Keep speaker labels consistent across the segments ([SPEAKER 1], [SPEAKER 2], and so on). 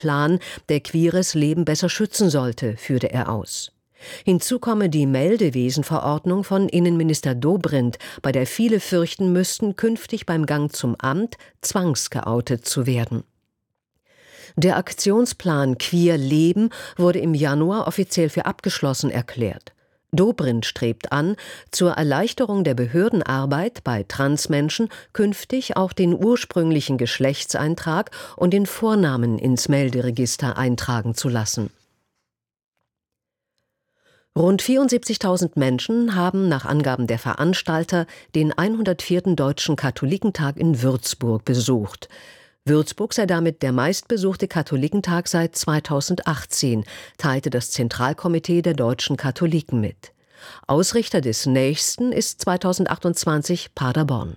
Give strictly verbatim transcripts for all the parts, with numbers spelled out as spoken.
[SPEAKER 1] Plan, der queeres Leben besser schützen sollte, führte er aus. Hinzu komme die Meldewesenverordnung von Innenminister Dobrindt, bei der viele fürchten müssten, künftig beim Gang zum Amt zwangsgeoutet zu werden. Der Aktionsplan Queer Leben wurde im Januar offiziell für abgeschlossen erklärt. Dobrindt strebt an, zur Erleichterung der Behördenarbeit bei Transmenschen künftig auch den ursprünglichen Geschlechtseintrag und den Vornamen ins Melderegister eintragen zu lassen. Rund vierundsiebzigtausend Menschen haben nach Angaben der Veranstalter den hundertvierten Deutschen Katholikentag in Würzburg besucht. Würzburg sei damit der meistbesuchte Katholikentag seit zweitausendachtzehn, teilte das Zentralkomitee der deutschen Katholiken mit. Ausrichter des nächsten ist zweitausendachtundzwanzig Paderborn.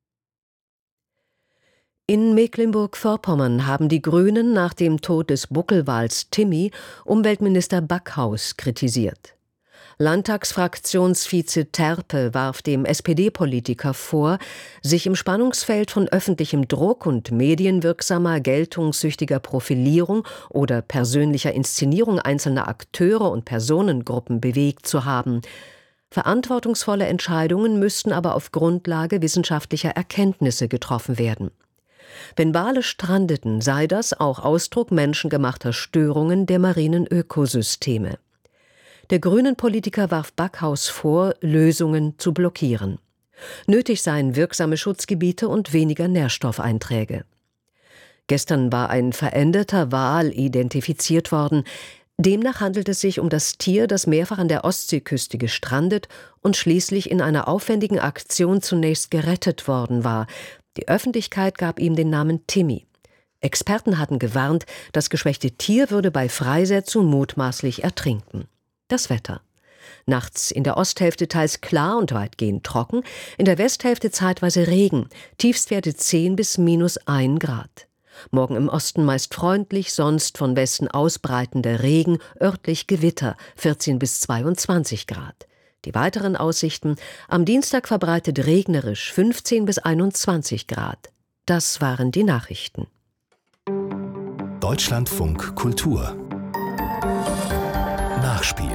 [SPEAKER 1] In Mecklenburg-Vorpommern haben die Grünen nach dem Tod des Buckelwals Timmy Umweltminister Backhaus kritisiert. Landtagsfraktionsvize Terpe warf dem S P D-Politiker vor, sich im Spannungsfeld von öffentlichem Druck und medienwirksamer, geltungssüchtiger Profilierung oder persönlicher Inszenierung einzelner Akteure und Personengruppen bewegt zu haben. Verantwortungsvolle Entscheidungen müssten aber auf Grundlage wissenschaftlicher Erkenntnisse getroffen werden. Wenn Wale strandeten, sei das auch Ausdruck menschengemachter Störungen der marinen Ökosysteme. Der Grünen-Politiker warf Backhaus vor, Lösungen zu blockieren. Nötig seien wirksame Schutzgebiete und weniger Nährstoffeinträge. Gestern war ein veränderter Wal identifiziert worden. Demnach handelt es sich um das Tier, das mehrfach an der Ostseeküste gestrandet und schließlich in einer aufwendigen Aktion zunächst gerettet worden war. Die Öffentlichkeit gab ihm den Namen Timmy. Experten hatten gewarnt, das geschwächte Tier würde bei Freisetzung mutmaßlich ertrinken. Das Wetter. Nachts in der Osthälfte teils klar und weitgehend trocken, in der Westhälfte zeitweise Regen, Tiefstwerte zehn bis minus ein Grad. Morgen im Osten meist freundlich, sonst von Westen ausbreitender Regen, örtlich Gewitter, vierzehn bis zweiundzwanzig Grad. Die weiteren Aussichten: am Dienstag verbreitet regnerisch, fünfzehn bis einundzwanzig Grad. Das waren die Nachrichten.
[SPEAKER 2] Deutschlandfunk Kultur Nachspiel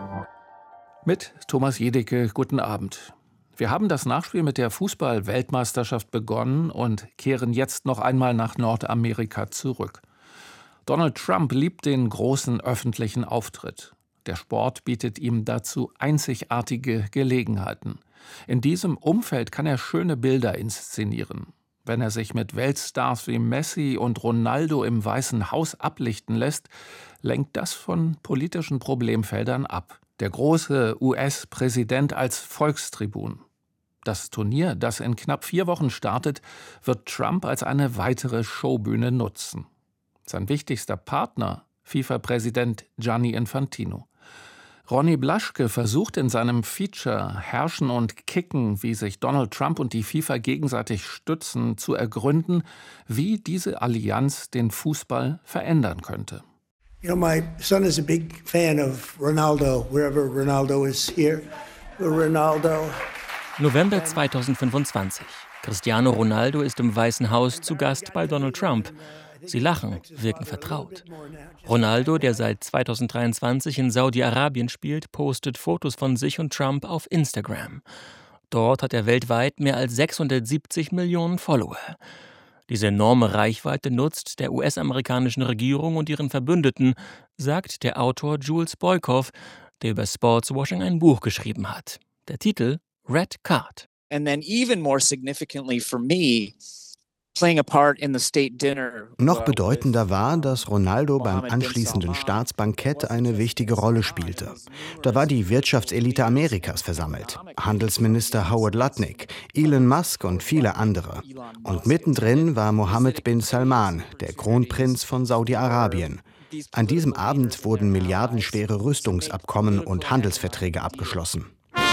[SPEAKER 3] mit Thomas Jedicke, guten Abend. Wir haben das Nachspiel mit der Fußball-Weltmeisterschaft begonnen und kehren jetzt noch einmal nach Nordamerika zurück. Donald Trump liebt den großen öffentlichen Auftritt. Der Sport bietet ihm dazu einzigartige Gelegenheiten. In diesem Umfeld kann er schöne Bilder inszenieren. Wenn er sich mit Weltstars wie Messi und Ronaldo im Weißen Haus ablichten lässt, lenkt das von politischen Problemfeldern ab. Der große U S-Präsident als Volkstribun. Das Turnier, das in knapp vier Wochen startet, wird Trump als eine weitere Showbühne nutzen. Sein wichtigster Partner, FIFA-Präsident Gianni Infantino. Ronny Blaschke versucht in seinem Feature Herrschen und Kicken, wie sich Donald Trump und die FIFA gegenseitig stützen, zu ergründen, wie diese Allianz den Fußball verändern könnte.
[SPEAKER 4] You know, my son is a big fan of Ronaldo, wherever Ronaldo is here. Ronaldo.
[SPEAKER 5] November zweitausendfünfundzwanzig. Cristiano Ronaldo ist im Weißen Haus zu Gast bei Donald Trump. Sie lachen, wirken vertraut. Ronaldo, der seit zweitausenddreiundzwanzig in Saudi-Arabien spielt, postet Fotos von sich und Trump auf Instagram. Dort hat er weltweit mehr als sechshundertsiebzig Millionen Follower. Diese enorme Reichweite nutzt der U S-amerikanischen Regierung und ihren Verbündeten, sagt der Autor Jules Boykoff, der über Sportswashing ein Buch geschrieben hat. Der Titel Red Card.
[SPEAKER 6] And then even more significantly for me, playing a part in the state dinner.
[SPEAKER 7] Noch bedeutender war, dass Ronaldo beim anschließenden Staatsbankett eine wichtige Rolle spielte. Da war die Wirtschaftselite Amerikas versammelt. Handelsminister Howard Lutnick, Elon Musk und viele andere. Und mittendrin war Mohammed bin Salman, der Kronprinz von Saudi-Arabien. An diesem Abend wurden milliardenschwere Rüstungsabkommen und Handelsverträge abgeschlossen.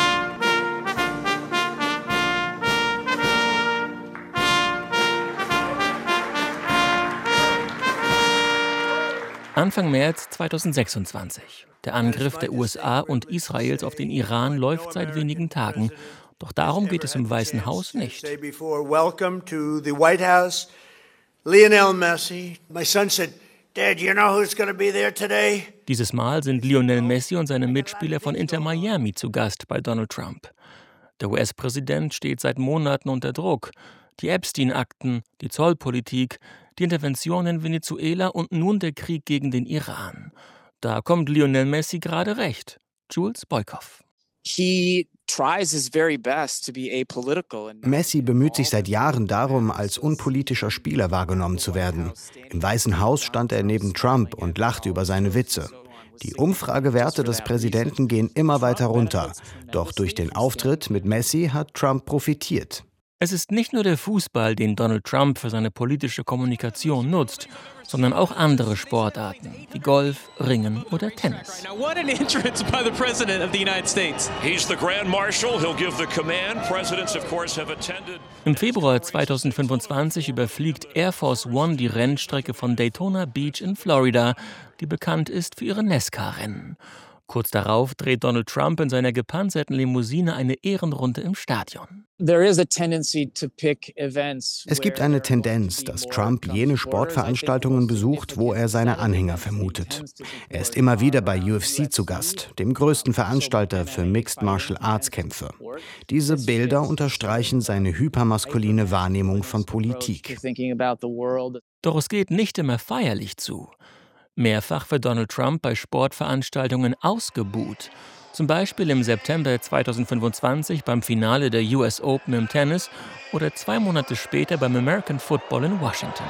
[SPEAKER 5] Anfang März zweitausendsechsundzwanzig. Der Angriff der U S A und Israels auf den Iran läuft seit wenigen Tagen. Doch darum geht es im Weißen Haus nicht.
[SPEAKER 4] Lionel Messi. My son said, Dad, you know who's going to be there today?
[SPEAKER 5] Dieses Mal sind Lionel Messi und seine Mitspieler von Inter Miami zu Gast bei Donald Trump. Der U S-Präsident steht seit Monaten unter Druck. Die Epstein-Akten, die Zollpolitik, die Intervention in Venezuela und nun der Krieg gegen den Iran. Da kommt Lionel Messi gerade recht. Jules Boykoff.
[SPEAKER 6] He tries his very best to be apolitical.
[SPEAKER 7] Messi bemüht sich seit Jahren darum, als unpolitischer Spieler wahrgenommen zu werden. Im Weißen Haus stand er neben Trump und lachte über seine Witze. Die Umfragewerte des Präsidenten gehen immer weiter runter. Doch durch den Auftritt mit Messi hat Trump profitiert.
[SPEAKER 5] Es ist nicht nur der Fußball, den Donald Trump für seine politische Kommunikation nutzt, sondern auch andere Sportarten wie Golf, Ringen oder Tennis. Im Februar zweitausendfünfundzwanzig überfliegt Air Force One die Rennstrecke von Daytona Beach in Florida, die bekannt ist für ihre NASCAR-Rennen. Kurz darauf dreht Donald Trump in seiner gepanzerten Limousine eine Ehrenrunde im Stadion.
[SPEAKER 7] Es gibt eine Tendenz, dass Trump jene Sportveranstaltungen besucht, wo er seine Anhänger vermutet. Er ist immer wieder bei U F C zu Gast, dem größten Veranstalter für Mixed Martial Arts Kämpfe. Diese Bilder unterstreichen seine hypermaskuline Wahrnehmung von Politik.
[SPEAKER 5] Doch es geht nicht immer feierlich zu. Mehrfach wird Donald Trump bei Sportveranstaltungen ausgebuht. Zum Beispiel im September zweitausendfünfundzwanzig beim Finale der U S Open im Tennis oder zwei Monate später beim American Football in Washington.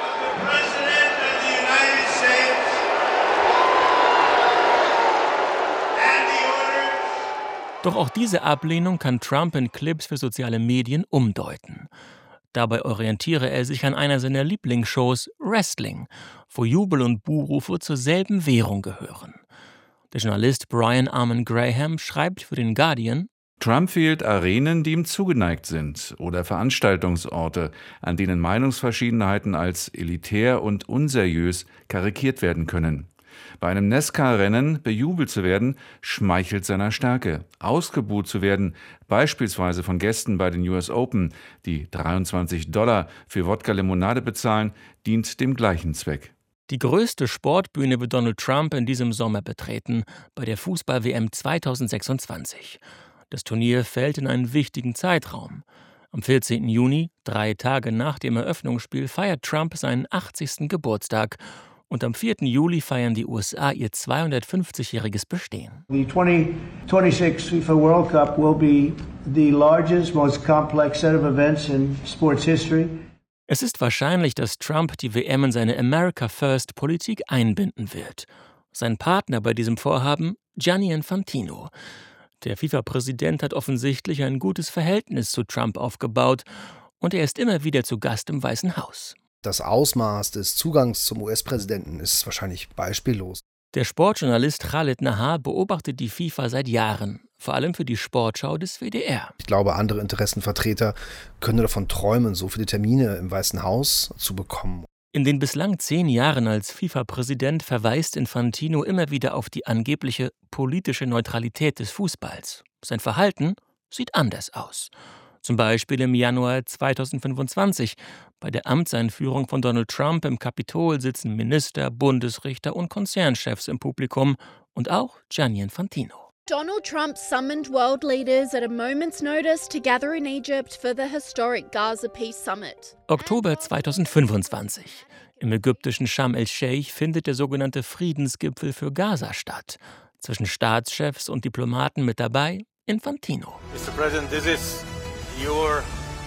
[SPEAKER 5] Doch auch diese Ablehnung kann Trump in Clips für soziale Medien umdeuten. Dabei orientiere er sich an einer seiner Lieblingsshows, Wrestling, wo Jubel und Buhrufe zur selben Währung gehören. Der Journalist Brian Armin Graham schreibt für den Guardian:
[SPEAKER 2] Trump fehlt Arenen, die ihm zugeneigt sind, oder Veranstaltungsorte, an denen Meinungsverschiedenheiten als elitär und unseriös karikiert werden können. Bei einem NASCAR-Rennen bejubelt zu werden, schmeichelt seiner Stärke. Ausgebuht zu werden, beispielsweise von Gästen bei den U S Open, die dreiundzwanzig Dollar für Wodka-Limonade bezahlen, dient dem gleichen Zweck.
[SPEAKER 5] Die größte Sportbühne wird Donald Trump in diesem Sommer betreten, bei der Fußball-W M zweitausendsechsundzwanzig. Das Turnier fällt in einen wichtigen Zeitraum. Am vierzehnten Juni, drei Tage nach dem Eröffnungsspiel, feiert Trump seinen achtzigsten Geburtstag. Und am vierten Juli feiern die U S A ihr zweihundertfünfzigjähriges Bestehen.
[SPEAKER 4] The twenty twenty-six FIFA World Cup will be the largest, most complex set of events in sports history.
[SPEAKER 5] Es ist wahrscheinlich, dass Trump die W M in seine America First-Politik einbinden wird. Sein Partner bei diesem Vorhaben, Gianni Infantino. Der FIFA-Präsident hat offensichtlich ein gutes Verhältnis zu Trump aufgebaut und er ist immer wieder zu Gast im Weißen Haus.
[SPEAKER 8] Das Ausmaß des Zugangs zum U S-Präsidenten ist wahrscheinlich beispiellos.
[SPEAKER 5] Der Sportjournalist Khaled Nahar beobachtet die FIFA seit Jahren, vor allem für die Sportschau des W D R.
[SPEAKER 8] Ich glaube, andere Interessenvertreter können davon träumen, so viele Termine im Weißen Haus zu bekommen.
[SPEAKER 5] In den bislang zehn Jahren als FIFA-Präsident verweist Infantino immer wieder auf die angebliche politische Neutralität des Fußballs. Sein Verhalten sieht anders aus. Zum Beispiel im Januar zweitausendfünfundzwanzig. Bei der Amtseinführung von Donald Trump im Kapitol sitzen Minister, Bundesrichter und Konzernchefs im Publikum und auch Gianni Infantino.
[SPEAKER 9] Donald Trump summoned world leaders at a moment's notice to gather in Egypt for the historic Gaza Peace Summit.
[SPEAKER 5] Oktober zweitausendfünfundzwanzig. Im ägyptischen Sharm el-Sheikh findet der sogenannte Friedensgipfel für Gaza statt. Zwischen Staatschefs und Diplomaten mit dabei Infantino.
[SPEAKER 10] Mister President, this is your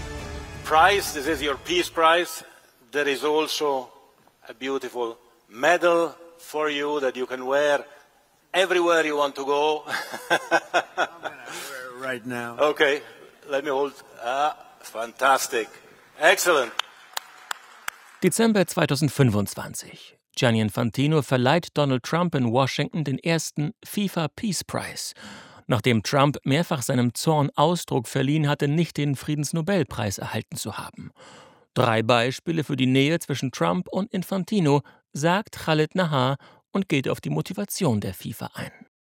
[SPEAKER 10] prize, this is your peace prize. There is also a beautiful medal for you that you can wear everywhere you want to go.
[SPEAKER 4] Right now.
[SPEAKER 10] Okay, let me hold. Ah, fantastic. Excellent.
[SPEAKER 5] Dezember zweitausendfünfundzwanzig. Gianni Infantino verleiht Donald Trump in Washington den ersten FIFA Peace Prize, nachdem Trump mehrfach seinem Zorn Ausdruck verliehen hatte, nicht den Friedensnobelpreis erhalten zu haben. Drei Beispiele für die Nähe zwischen Trump und Infantino, sagt Khaled Nahar und geht auf die Motivation der FIFA ein.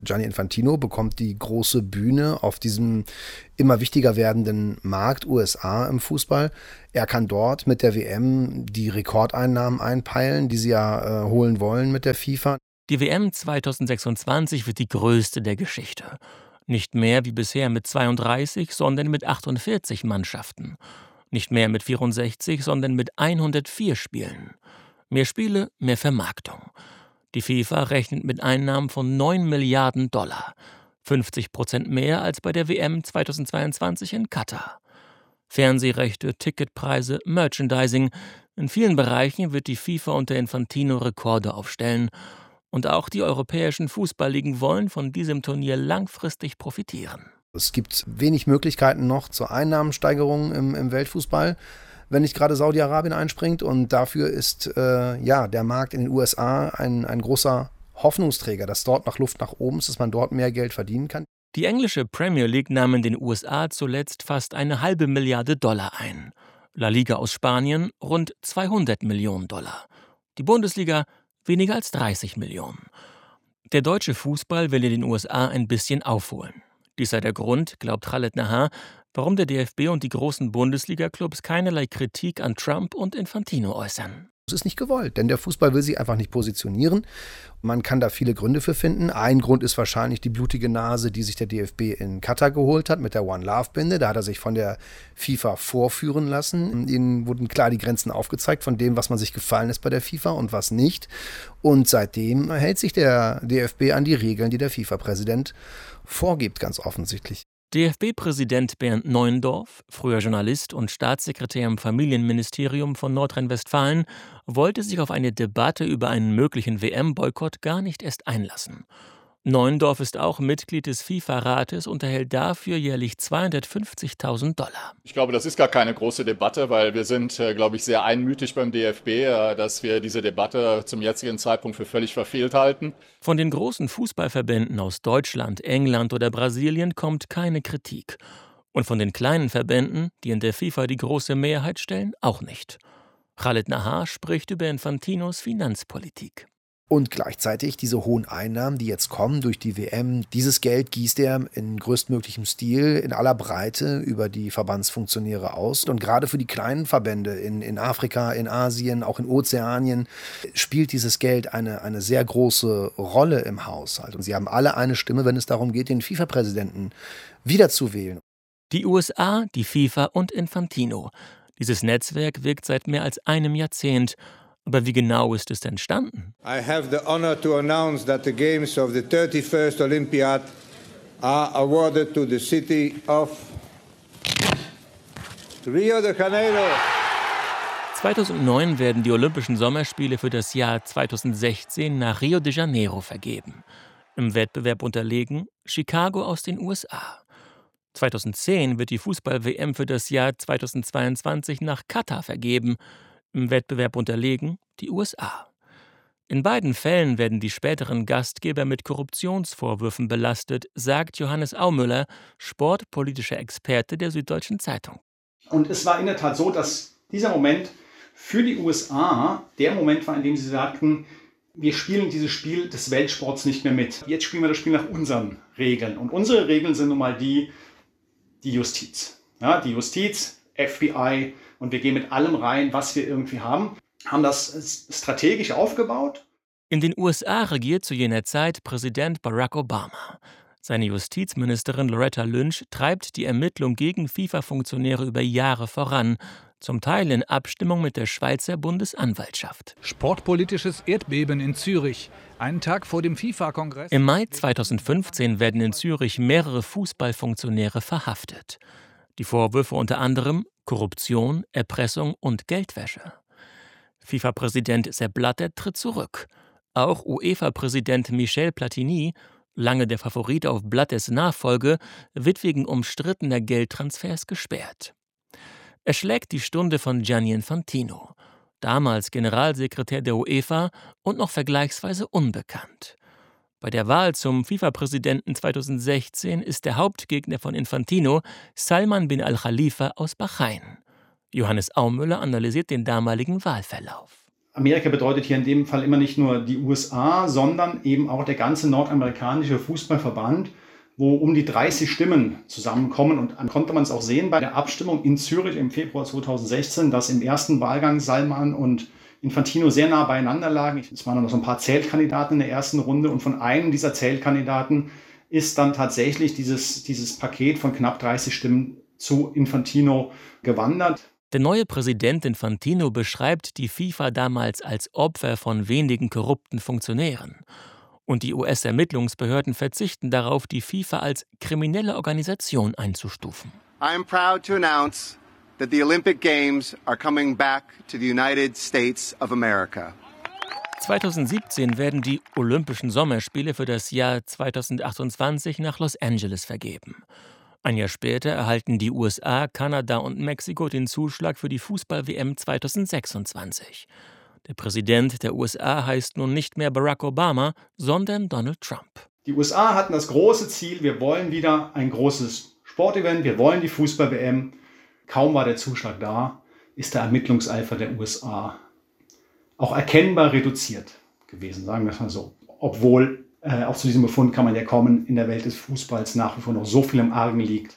[SPEAKER 8] Gianni Infantino bekommt die große Bühne auf diesem immer wichtiger werdenden Markt U S A im Fußball. Er kann dort mit der W M die Rekordeinnahmen einpeilen, die sie ja äh, holen wollen mit der FIFA.
[SPEAKER 5] Die W M zweitausendsechsundzwanzig wird die größte der Geschichte. Nicht mehr wie bisher mit zweiunddreißig, sondern mit achtundvierzig Mannschaften. Nicht mehr mit vierundsechzig, sondern mit hundertvier Spielen. Mehr Spiele, mehr Vermarktung. Die FIFA rechnet mit Einnahmen von neun Milliarden Dollar. fünfzig Prozent mehr als bei der W M zweitausendzweiundzwanzig in Katar. Fernsehrechte, Ticketpreise, Merchandising. In vielen Bereichen wird die FIFA unter Infantino Rekorde aufstellen. Und auch die europäischen Fußballligen wollen von diesem Turnier langfristig profitieren.
[SPEAKER 8] Es gibt wenig Möglichkeiten noch zur Einnahmensteigerung im, im Weltfußball, wenn nicht gerade Saudi-Arabien einspringt. Und dafür ist äh, ja, der Markt in den U S A ein, ein großer Hoffnungsträger, dass dort noch Luft nach oben ist, dass man dort mehr Geld verdienen kann.
[SPEAKER 5] Die englische Premier League nahm in den U S A zuletzt fast eine halbe Milliarde Dollar ein. La Liga aus Spanien rund zweihundert Millionen Dollar. Die Bundesliga weniger als dreißig Millionen. Der deutsche Fußball will in den U S A ein bisschen aufholen. Dies sei der Grund, glaubt Khaled Nahar, warum der D F B und die großen Bundesliga-Clubs keinerlei Kritik an Trump und Infantino äußern.
[SPEAKER 8] Es ist nicht gewollt, denn der Fußball will sich einfach nicht positionieren. Man kann da viele Gründe für finden. Ein Grund ist wahrscheinlich die blutige Nase, die sich der D F B in Katar geholt hat mit der One-Love-Binde. Da hat er sich von der FIFA vorführen lassen. Ihnen wurden klar die Grenzen aufgezeigt von dem, was man sich gefallen ist bei der FIFA und was nicht. Und seitdem hält sich der D F B an die Regeln, die der FIFA-Präsident vorgibt, ganz offensichtlich.
[SPEAKER 5] D F B-Präsident Bernd Neuendorf, früher Journalist und Staatssekretär im Familienministerium von Nordrhein-Westfalen, wollte sich auf eine Debatte über einen möglichen W M-Boykott gar nicht erst einlassen. Neuendorf ist auch Mitglied des FIFA-Rates und erhält dafür jährlich zweihundertfünfzigtausend Dollar.
[SPEAKER 11] Ich glaube, das ist gar keine große Debatte, weil wir sind, glaube ich, sehr einmütig beim D F B, dass wir diese Debatte zum jetzigen Zeitpunkt für völlig verfehlt halten.
[SPEAKER 5] Von den großen Fußballverbänden aus Deutschland, England oder Brasilien kommt keine Kritik. Und von den kleinen Verbänden, die in der FIFA die große Mehrheit stellen, auch nicht. Khaled Nahar spricht über Infantinos Finanzpolitik.
[SPEAKER 8] Und gleichzeitig diese hohen Einnahmen, die jetzt kommen durch die W M, dieses Geld gießt er in größtmöglichem Stil, in aller Breite über die Verbandsfunktionäre aus. Und gerade für die kleinen Verbände in, in Afrika, in Asien, auch in Ozeanien, spielt dieses Geld eine, eine sehr große Rolle im Haushalt. Und sie haben alle eine Stimme, wenn es darum geht, den FIFA-Präsidenten wiederzuwählen.
[SPEAKER 5] Die U S A, die FIFA und Infantino. Dieses Netzwerk wirkt seit mehr als einem Jahrzehnt. Aber wie genau ist es entstanden?
[SPEAKER 12] I have the honor to announce that the games of the thirty-first Olympiad are awarded to the city of Rio de Janeiro.
[SPEAKER 5] zweitausendneun werden die Olympischen Sommerspiele für das Jahr zweitausendsechzehn nach Rio de Janeiro vergeben. Im Wettbewerb unterlegen Chicago aus den U S A. zweitausendzehn wird die Fußball-W M für das Jahr zweitausendzweiundzwanzig nach Katar vergeben. Im Wettbewerb unterlegen die U S A. In beiden Fällen werden die späteren Gastgeber mit Korruptionsvorwürfen belastet, sagt Johannes Aumüller, sportpolitischer Experte der Süddeutschen Zeitung.
[SPEAKER 13] Und es war in der Tat so, dass dieser Moment für die U S A der Moment war, in dem sie sagten, wir spielen dieses Spiel des Weltsports nicht mehr mit. Jetzt spielen wir das Spiel nach unseren Regeln. Und unsere Regeln sind nun mal die, die Justiz. Ja, die Justiz, F B I, und wir gehen mit allem rein, was wir irgendwie haben, haben das strategisch aufgebaut.
[SPEAKER 5] In den U S A regiert zu jener Zeit Präsident Barack Obama. Seine Justizministerin Loretta Lynch treibt die Ermittlung gegen FIFA-Funktionäre über Jahre voran, zum Teil in Abstimmung mit der Schweizer Bundesanwaltschaft.
[SPEAKER 14] Sportpolitisches Erdbeben in Zürich, einen Tag vor dem FIFA-Kongress.
[SPEAKER 5] Im Mai zweitausendfünfzehn werden in Zürich mehrere Fußballfunktionäre verhaftet. Die Vorwürfe unter anderem Korruption, Erpressung und Geldwäsche. FIFA-Präsident Sepp Blatter tritt zurück. Auch UEFA-Präsident Michel Platini, lange der Favorit auf Blatters Nachfolge, wird wegen umstrittener Geldtransfers gesperrt. Es schlägt die Stunde von Gianni Infantino, damals Generalsekretär der UEFA und noch vergleichsweise unbekannt. Bei der Wahl zum FIFA-Präsidenten zweitausendsechzehn ist der Hauptgegner von Infantino Salman bin Al-Khalifa aus Bahrain. Johannes Aumüller analysiert den damaligen Wahlverlauf.
[SPEAKER 13] Amerika bedeutet hier in dem Fall immer nicht nur die U S A, sondern eben auch der ganze nordamerikanische Fußballverband, wo um die dreißig Stimmen zusammenkommen. Und dann konnte man es auch sehen bei der Abstimmung in Zürich im Februar zweitausendsechzehn, dass im ersten Wahlgang Salman und Infantino sehr nah beieinander lagen. Es waren noch so ein paar Zählkandidaten in der ersten Runde und von einem dieser Zählkandidaten ist dann tatsächlich dieses, dieses Paket von knapp dreißig Stimmen zu Infantino gewandert.
[SPEAKER 5] Der neue Präsident Infantino beschreibt die FIFA damals als Opfer von wenigen korrupten Funktionären. Und die U S-Ermittlungsbehörden verzichten darauf, die FIFA als kriminelle Organisation einzustufen.
[SPEAKER 15] I am proud to announce that the Olympic Games are coming back to the United States of America.
[SPEAKER 5] zweitausendsiebzehn werden die Olympischen Sommerspiele für das Jahr zweitausendachtundzwanzig nach Los Angeles vergeben. Ein Jahr später erhalten die U S A, Kanada und Mexiko den Zuschlag für die Fußball-W M zweitausendsechsundzwanzig. Der Präsident der U S A heißt nun nicht mehr Barack Obama, sondern Donald Trump.
[SPEAKER 13] Die U S A hatten das große Ziel, wir wollen wieder ein großes Sportevent, wir wollen die Fußball-W M. Kaum war der Zuschlag da, ist der Ermittlungseifer der U S A auch erkennbar reduziert gewesen, sagen wir es mal so. Obwohl, äh, auch zu diesem Befund kann man ja kommen, in der Welt des Fußballs nach wie vor noch so viel im Argen liegt.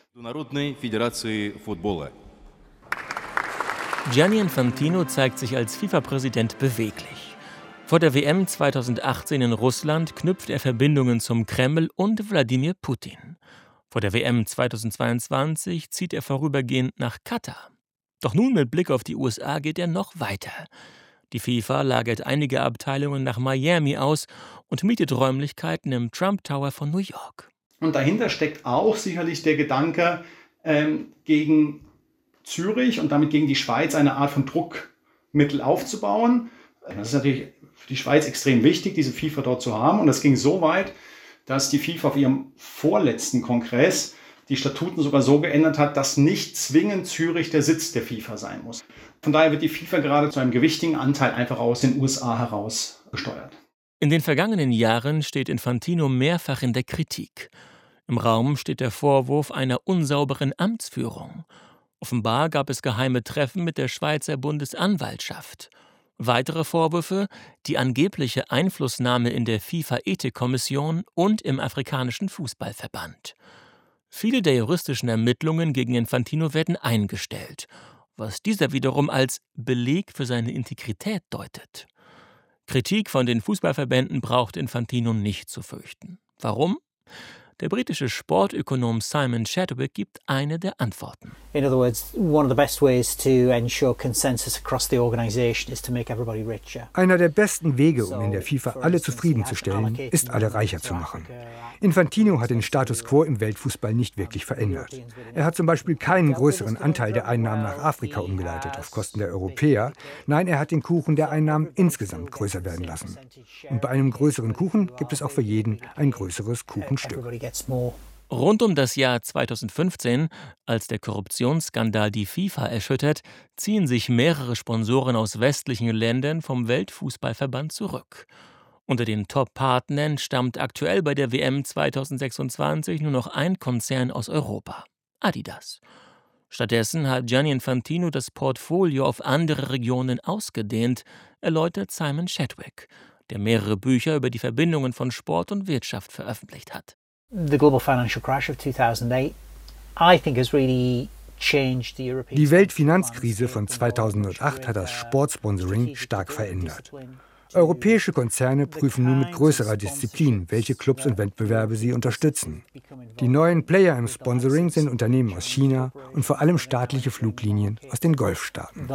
[SPEAKER 5] Gianni Infantino zeigt sich als FIFA-Präsident beweglich. Vor der W M zweitausendachtzehn in Russland knüpft er Verbindungen zum Kreml und Wladimir Putin. Vor der W M zweitausendzweiundzwanzig zieht er vorübergehend nach Katar. Doch nun mit Blick auf die U S A geht er noch weiter. Die FIFA lagert einige Abteilungen nach Miami aus und mietet Räumlichkeiten im Trump Tower von New York.
[SPEAKER 13] Und dahinter steckt auch sicherlich der Gedanke, ähm, gegen Zürich und damit gegen die Schweiz eine Art von Druckmittel aufzubauen. Das ist natürlich für die Schweiz extrem wichtig, diese FIFA dort zu haben. Und das ging so weit, dass die FIFA auf ihrem vorletzten Kongress die Statuten sogar so geändert hat, dass nicht zwingend Zürich der Sitz der FIFA sein muss. Von daher wird die FIFA gerade zu einem gewichtigen Anteil einfach aus den U S A heraus gesteuert.
[SPEAKER 5] In den vergangenen Jahren steht Infantino mehrfach in der Kritik. Im Raum steht der Vorwurf einer unsauberen Amtsführung. Offenbar gab es geheime Treffen mit der Schweizer Bundesanwaltschaft. Weitere Vorwürfe, die angebliche Einflussnahme in der FIFA-Ethikkommission und im afrikanischen Fußballverband. Viele der juristischen Ermittlungen gegen Infantino werden eingestellt, was dieser wiederum als Beleg für seine Integrität deutet. Kritik von den Fußballverbänden braucht Infantino nicht zu fürchten. Warum? Der britische Sportökonom Simon Chadwick gibt eine der Antworten.
[SPEAKER 16] In other words, one of the best ways to ensure consensus across the organization is to make everybody richer.
[SPEAKER 17] Einer der besten Wege, um in der FIFA alle zufriedenzustellen, ist, alle reicher zu machen. Infantino hat den Status quo im Weltfußball nicht wirklich verändert. Er hat zum Beispiel keinen größeren Anteil der Einnahmen nach Afrika umgeleitet auf Kosten der Europäer. Nein, er hat den Kuchen der Einnahmen insgesamt größer werden lassen. Und bei einem größeren Kuchen gibt es auch für jeden ein größeres Kuchenstück.
[SPEAKER 5] Rund um das Jahr zweitausendfünfzehn, als der Korruptionsskandal die FIFA erschüttert, ziehen sich mehrere Sponsoren aus westlichen Ländern vom Weltfußballverband zurück. Unter den Top-Partnern stammt aktuell bei der W M zweitausendsechsundzwanzig nur noch ein Konzern aus Europa: Adidas. Stattdessen hat Gianni Infantino das Portfolio auf andere Regionen ausgedehnt, erläutert Simon Chadwick, der mehrere Bücher über die Verbindungen von Sport und Wirtschaft veröffentlicht hat.
[SPEAKER 16] The global financial crash of two thousand eight, I think, has really changed the European.
[SPEAKER 17] Die Weltfinanzkrise von zweitausendacht hat das Sportsponsoring stark verändert. Europäische Konzerne prüfen nun mit größerer Disziplin, welche Clubs und Wettbewerbe sie unterstützen. Die neuen Player im Sponsoring sind Unternehmen aus China und vor allem staatliche Fluglinien aus den Golfstaaten.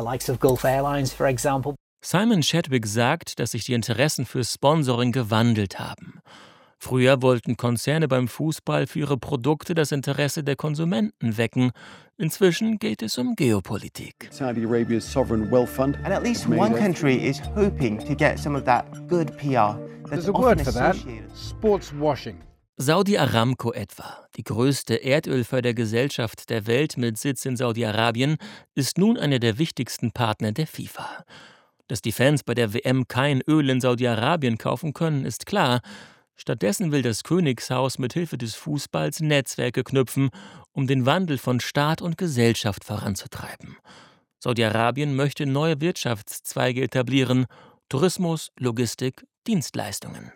[SPEAKER 5] Simon Chadwick sagt, dass sich die Interessen für Sponsoring gewandelt haben. Früher wollten Konzerne beim Fußball für ihre Produkte das Interesse der Konsumenten wecken. Inzwischen geht es um Geopolitik.
[SPEAKER 18] Saudi Arabia's sovereign wealth fund.
[SPEAKER 19] And at least one country is hoping to get some of that good P R.
[SPEAKER 18] There's a word for that. Sports washing.
[SPEAKER 5] Saudi Aramco etwa, die größte Erdölfördergesellschaft der Welt mit Sitz in Saudi-Arabien, ist nun einer der wichtigsten Partner der FIFA. Dass die Fans bei der W M kein Öl in Saudi-Arabien kaufen können, ist klar. Stattdessen will das Königshaus mit Hilfe des Fußballs Netzwerke knüpfen, um den Wandel von Staat und Gesellschaft voranzutreiben. Saudi-Arabien möchte neue Wirtschaftszweige etablieren Tourismus, Logistik, Dienstleistungen.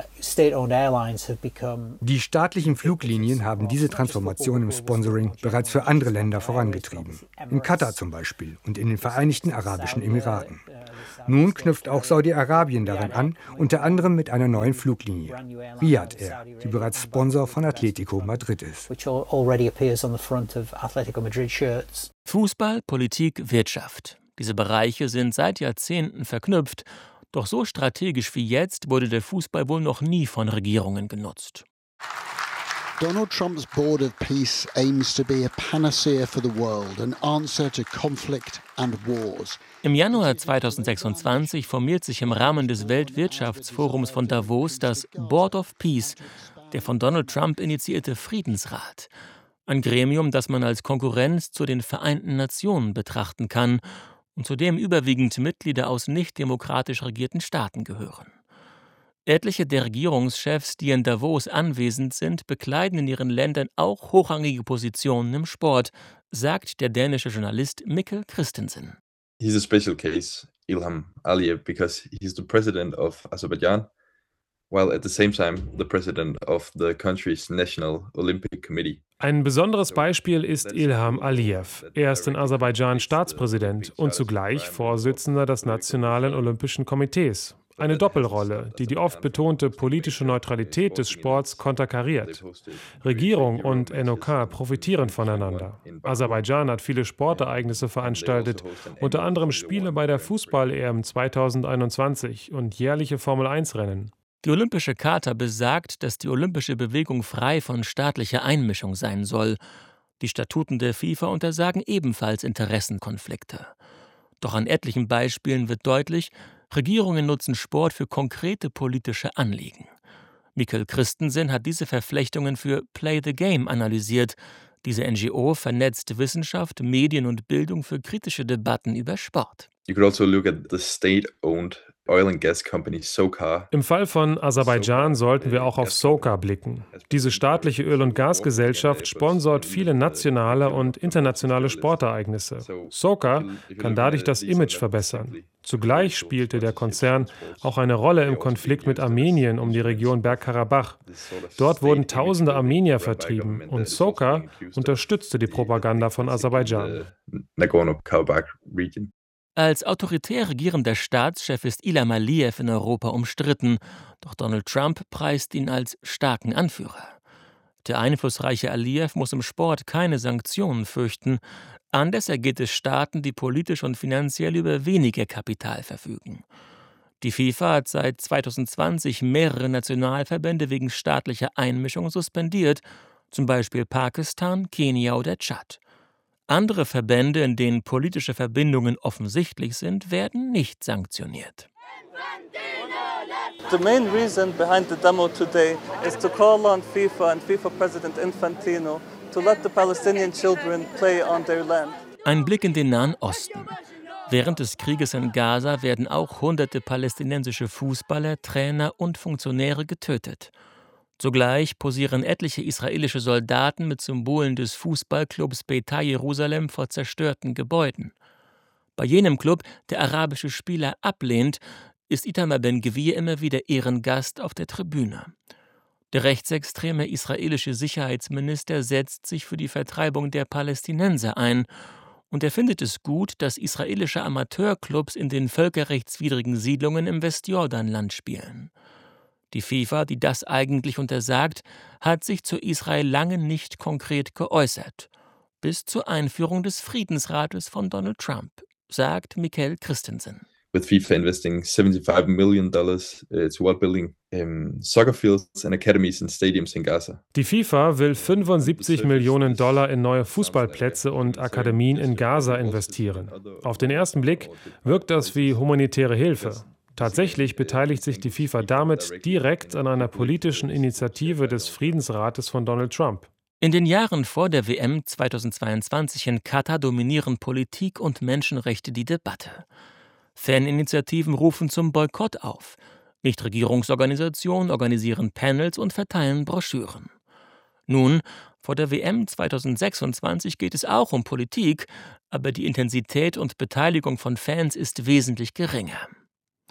[SPEAKER 17] Die staatlichen Fluglinien haben diese Transformation im Sponsoring bereits für andere Länder vorangetrieben. In Katar zum Beispiel und in den Vereinigten Arabischen Emiraten. Nun knüpft auch Saudi-Arabien daran an, unter anderem mit einer neuen Fluglinie, Riyadh Air, die bereits Sponsor von Atletico Madrid ist.
[SPEAKER 5] Fußball, Politik, Wirtschaft. Diese Bereiche sind seit Jahrzehnten verknüpft. Doch so strategisch wie jetzt wurde der Fußball wohl noch nie von Regierungen genutzt.
[SPEAKER 20] Donald Trump's Board of Peace aims to be a panacea for the world, an answer to conflict and wars.
[SPEAKER 5] Im Januar zweitausendsechsundzwanzig formiert sich im Rahmen des Weltwirtschaftsforums von Davos das Board of Peace, der von Donald Trump initiierte Friedensrat. Ein Gremium, das man als Konkurrenz zu den Vereinten Nationen betrachten kann und zu dem überwiegend Mitglieder aus nicht demokratisch regierten Staaten gehören. Etliche der Regierungschefs, die in Davos anwesend sind, bekleiden in ihren Ländern auch hochrangige Positionen im Sport, sagt der dänische Journalist Mikkel Christensen.
[SPEAKER 21] He's a special case, Ilham Aliyev, because he's the president of Azerbaijan, while at the same time the president of the country's National Olympic Committee.
[SPEAKER 22] Ein besonderes Beispiel ist Ilham Aliyev. Er ist in Aserbaidschan Staatspräsident und zugleich Vorsitzender des Nationalen Olympischen Komitees. Eine Doppelrolle, die die oft betonte politische Neutralität des Sports konterkariert. Regierung und N O K profitieren voneinander. Aserbaidschan hat viele Sportereignisse veranstaltet, unter anderem Spiele bei der Fußball-E M zweitausendeinundzwanzig und jährliche Formel eins Rennen.
[SPEAKER 5] Die Olympische Charta besagt, dass die olympische Bewegung frei von staatlicher Einmischung sein soll. Die Statuten der FIFA untersagen ebenfalls Interessenkonflikte. Doch an etlichen Beispielen wird deutlich, Regierungen nutzen Sport für konkrete politische Anliegen. Mikkel Christensen hat diese Verflechtungen für Play the Game analysiert. Diese N G O vernetzt Wissenschaft, Medien und Bildung für kritische Debatten über Sport.
[SPEAKER 21] You could also look at the state-owned oil and gas company SOCAR.
[SPEAKER 22] Im Fall von Aserbaidschan sollten wir auch auf SOCAR blicken. Diese staatliche Öl- und Gasgesellschaft sponsort viele nationale und internationale Sportereignisse. SOCAR kann dadurch das Image verbessern. Zugleich spielte der Konzern auch eine Rolle im Konflikt mit Armenien um die Region Bergkarabach. Dort wurden tausende Armenier vertrieben und SOCAR unterstützte die Propaganda von Aserbaidschan.
[SPEAKER 5] Als autoritär regierender Staatschef ist Ilham Aliyev in Europa umstritten, doch Donald Trump preist ihn als starken Anführer. Der einflussreiche Aliyev muss im Sport keine Sanktionen fürchten, anders ergeht es Staaten, die politisch und finanziell über weniger Kapital verfügen. Die FIFA hat seit zweitausendzwanzig mehrere Nationalverbände wegen staatlicher Einmischung suspendiert, zum Beispiel Pakistan, Kenia oder Tschad. Andere Verbände, in denen politische Verbindungen offensichtlich sind, werden nicht sanktioniert.
[SPEAKER 23] The main reason behind the demo today is to call on FIFA and FIFA President Infantino to let the Palestinian children play on their land.
[SPEAKER 5] Ein Blick in den Nahen Osten. Während des Krieges in Gaza werden auch hunderte palästinensische Fußballer, Trainer und Funktionäre getötet. Zugleich posieren etliche israelische Soldaten mit Symbolen des Fußballclubs Beitar Jerusalem vor zerstörten Gebäuden. Bei jenem Club, der arabische Spieler ablehnt, ist Itamar Ben-Gvir immer wieder Ehrengast auf der Tribüne. Der rechtsextreme israelische Sicherheitsminister setzt sich für die Vertreibung der Palästinenser ein und er findet es gut, dass israelische Amateurclubs in den völkerrechtswidrigen Siedlungen im Westjordanland spielen. Die FIFA, die das eigentlich untersagt, hat sich zu Israel lange nicht konkret geäußert. Bis zur Einführung des Friedensrates von Donald Trump, sagt Mikkel Christensen.
[SPEAKER 21] With FIFA investing seventy-five million dollars to building um, soccer fields and academies and stadiums in Gaza.
[SPEAKER 22] Die FIFA will fünfundsiebzig Millionen Dollar in neue Fußballplätze und Akademien in Gaza investieren. Auf den ersten Blick wirkt das wie humanitäre Hilfe. Tatsächlich beteiligt sich die FIFA damit direkt an einer politischen Initiative des Friedensrates von Donald Trump.
[SPEAKER 5] In den Jahren vor der W M zweitausendzweiundzwanzig in Katar dominieren Politik und Menschenrechte die Debatte. Faninitiativen rufen zum Boykott auf. Nichtregierungsorganisationen organisieren Panels und verteilen Broschüren. Nun, vor der W M zweitausendsechsundzwanzig geht es auch um Politik, aber die Intensität und Beteiligung von Fans ist wesentlich geringer.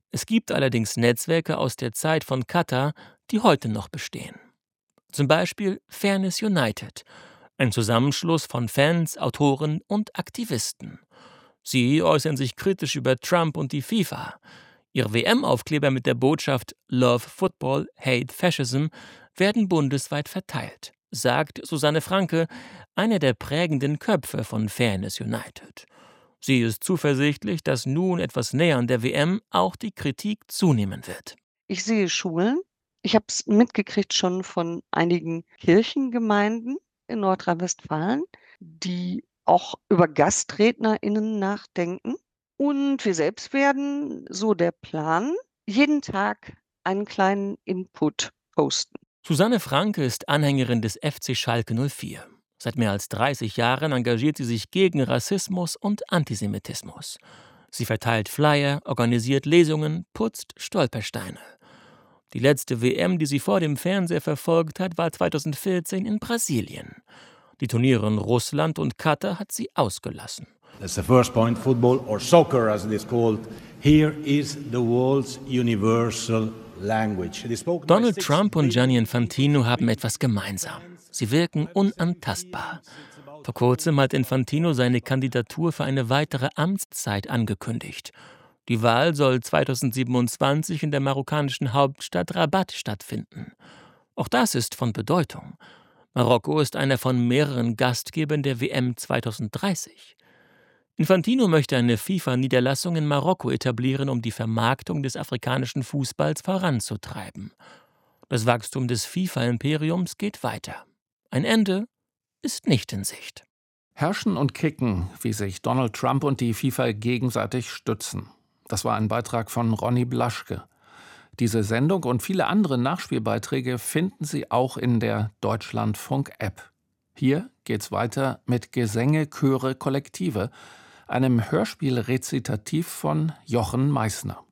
[SPEAKER 5] Es gibt allerdings Netzwerke aus der Zeit von Katar, die heute noch bestehen. Zum Beispiel Fairness United, ein Zusammenschluss von Fans, Autoren und Aktivisten. Sie äußern sich kritisch über Trump und die FIFA. Ihre W M-Aufkleber mit der Botschaft Love Football, Hate Fascism werden bundesweit verteilt, sagt Susanne Franke, eine der prägenden Köpfe von Fairness United. Sie ist zuversichtlich, dass nun etwas näher an der W M auch die Kritik zunehmen wird.
[SPEAKER 1] Ich sehe Schulen. Ich habe es mitgekriegt schon von einigen Kirchengemeinden in Nordrhein-Westfalen, die auch über GastrednerInnen nachdenken. Und wir selbst werden, so der Plan, jeden Tag einen kleinen Input posten.
[SPEAKER 5] Susanne Franke ist Anhängerin des F C Schalke null vier. Seit mehr als dreißig Jahren engagiert sie sich gegen Rassismus und Antisemitismus. Sie verteilt Flyer, organisiert Lesungen, putzt Stolpersteine. Die letzte W M, die sie vor dem Fernseher verfolgt hat, war zweitausendvierzehn in Brasilien. Die Turniere in Russland und Katar hat sie ausgelassen.
[SPEAKER 3] That's the first point. Football, or soccer as it is called, here is the world's universal language.
[SPEAKER 5] Donald Trump und Gianni Infantino haben etwas gemeinsam. Sie wirken unantastbar. Vor kurzem hat Infantino seine Kandidatur für eine weitere Amtszeit angekündigt. Die Wahl soll zweitausendsiebenundzwanzig in der marokkanischen Hauptstadt Rabat stattfinden. Auch das ist von Bedeutung. Marokko ist einer von mehreren Gastgebern der W M zweitausenddreißig. Infantino möchte eine FIFA-Niederlassung in Marokko etablieren, um die Vermarktung des afrikanischen Fußballs voranzutreiben. Das Wachstum des FIFA-Imperiums geht weiter. Ein Ende ist nicht in Sicht.
[SPEAKER 6] Herrschen und kicken, wie sich Donald Trump und die FIFA gegenseitig stützen. Das war ein Beitrag von Ronny Blaschke. Diese Sendung und viele andere Nachspielbeiträge finden Sie auch in der Deutschlandfunk-App. Hier geht's weiter mit Gesänge, Chöre, Kollektive, einem Hörspiel-Rezitativ von Jochen Meissner.